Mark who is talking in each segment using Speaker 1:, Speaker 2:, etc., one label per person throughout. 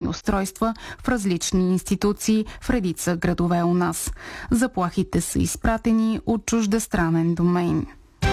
Speaker 1: устройства в различни институции в редица градове у нас. Заплахите са изпратени от чуждестранен домейн.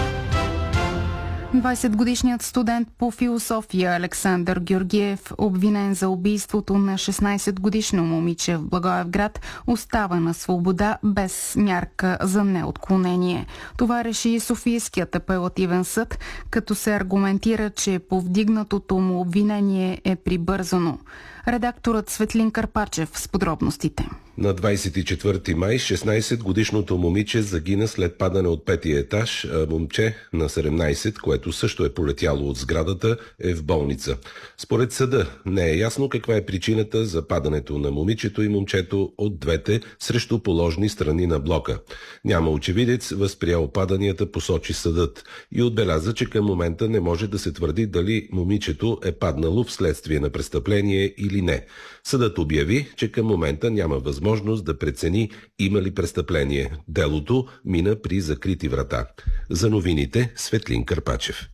Speaker 1: 20-годишният студент по философия Александър Георгиев, обвинен за убийството на 16-годишно момиче в Благоевград, остава на свобода без мярка за неотклонение. Това реши Софийският апелативен съд, като се аргументира, че повдигнатото му обвинение е прибързано. Редакторът Светлин Карпачев с подробностите.
Speaker 2: На 24 май 16-годишното момиче загина след падане от 5-ти етаж, а момче на 17, което също е полетяло от сградата, е в болница. Според съда не е ясно каква е причината за падането на момичето и момчето от двете срещу положни страни на блока. Няма очевидец, възприял паданията, посочи съдът и отбеляза, че към момента не може да се твърди дали момичето е паднало вследствие на престъпление или не. Съдът обяви, че към момента няма възможност да прецени има ли престъпление. Делото мина при закрити врата. За новините Светлин Карпачев.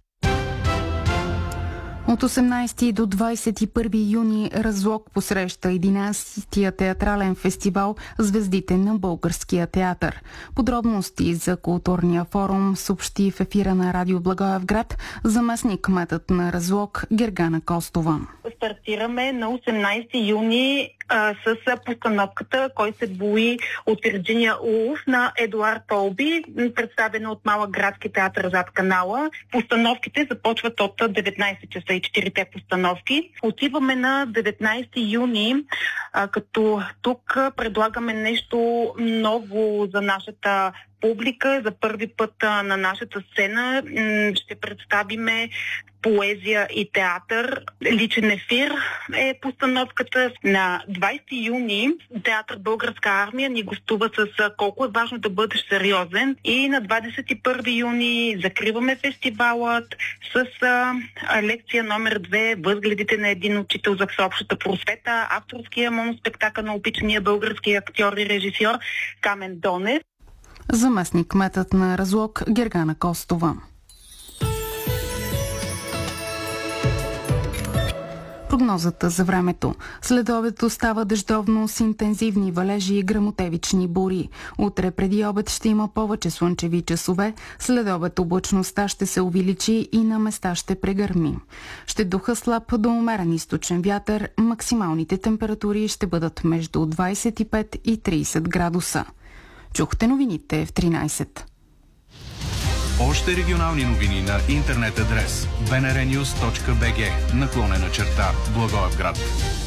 Speaker 1: От 18 до 21 юни Разлог посреща 11-тия театрален фестивал "Звездите на българския театър". Подробности за културния форум съобщи в ефира на Радио Благоевград заместник-кметът на Разлог Гергана Костова.
Speaker 3: Стартираме на 18 юни с постановката "Кой се бои" от Вирджиния Улф на Едуард Толби, представена от Малък градски театър зад канала. Постановките започват от 19 часа и 4-те постановки. Отиваме на 19 юни, като тук предлагаме нещо ново за нашата публика. За първи път на нашата сцена ще представиме поезия и театър. Личен ефир е постановката. На 20 юни театър Българска армия ни гостува с "Колко е важно да бъдеш сериозен", и на 21 юни закриваме фестивалът с лекция номер 2 "Възгледите на един учител за всеобщата просвета", авторския моноспектакъл на опичания български актьор и режисьор Камен Донев.
Speaker 1: Заместник-кметът на Разлог Гергана Костова. Прогнозата за времето. Следобед остава дъждовно с интензивни валежи и гръмотевични бури. Утре преди обед ще има повече слънчеви часове. Следобед облачността ще се увеличи и на места ще прегърми. Ще духа слаб до умерен източен вятър. Максималните температури ще бъдат между 25 и 30 градуса. Чухте новините в 13.
Speaker 4: Още регионални новини на интернет адрес bnrnews.bg /Благоевград.